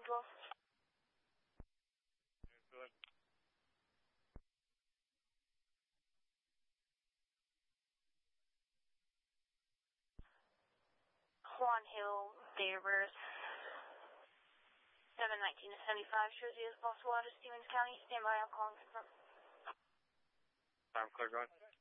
12. Juan Hill, date of birth 7/19 to 75, shows you as possible out of Stevens County. Stand by, I'm calling confirm. I'm clear, go ahead.